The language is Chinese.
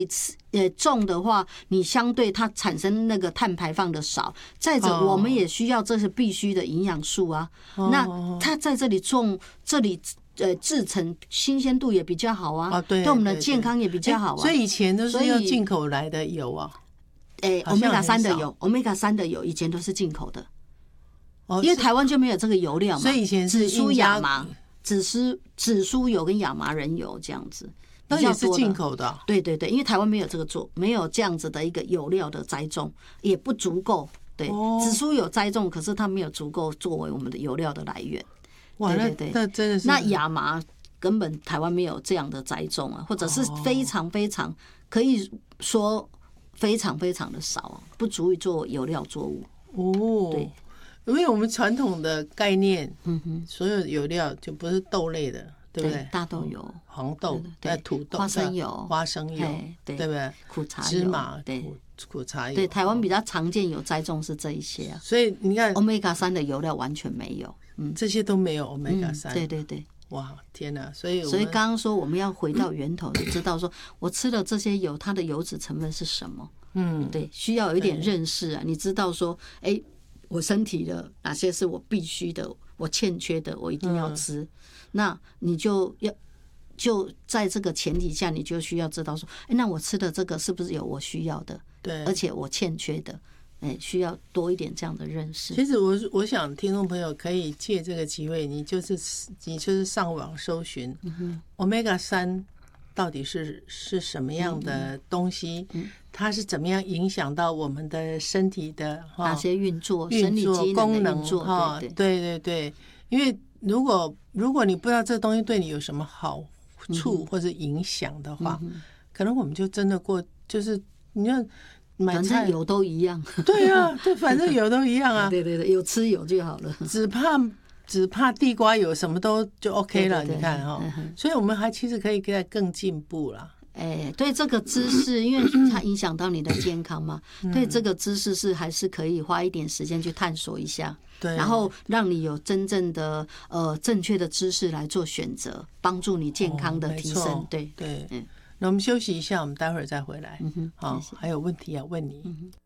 种的话，你相对它产生那个碳排放的少。再者，我们也需要这是必须的营养素啊。那它在这里种，这里制成新鲜度也比较好啊，对我们的健康也比较好啊。 所以以前都是要进口来的油啊。 Omega 3的油，Omega 3的油以前都是进口的，因为台湾就没有这个油料嘛。 所以以前是紫苏亚麻、紫苏油跟亚麻仁油这样子。 那也是进口的。 对对对，因为台湾没有这个没有这样子的一个油料的栽种，也不足够。对，紫苏有栽种，可是它没有足够作为我们的油料的来源。 哇， 对对对， 那真的是。 那亚麻根本台湾没有这样的栽种啊，或者是非常非常可以说非常非常的少，不足以做油料作物。对， 因为我们传统的概念，所有油料就不是豆类的。对不对？ 大豆油、 黄豆、土豆、 花生油、 对不对？ 苦茶油、 芝麻、苦茶油。 对，台湾比较常见有栽种是这一些啊。 所以你看 ，Omega 3的油料完全没有， 这些都没有 Omega 3。 对对对， 哇，天哪！所以刚刚说我们要回到源头，就知道说我吃了这些油，它的油脂成分是什么？对，需要有一点认识啊。你知道说，我身体的哪些是我必须的，我欠缺的，我一定要吃。那你就在这个前提下，你就需要知道说，那我吃的这个是不是有我需要的？ 对， 而且我欠缺的，需要多一点这样的认识。 其实我想听众朋友可以借这个机会，你就是上网搜寻Omega 3到底是什么样的东西，它是怎么样影响到我们的身体的哪些运作、生理机功能？ 对对对，因为如果你不知道这东西对你有什么好处或者影响的话，可能我们就真的就是你要买菜， 反正油都一样。 对啊，对，反正油都一样啊。 对对对，有吃油就好了。 只怕地瓜有什么都就 OK 了。你看所以我们其实可以更进步了。 对这个知识，因为它影响到你的健康嘛，对这个知识还是可以花一点时间去探索一下， 对， 然后让你有真正的正确的知识来做选择，帮助你健康的提升。对， 那我们休息一下，我们待会儿再回来。好，还有问题要问你。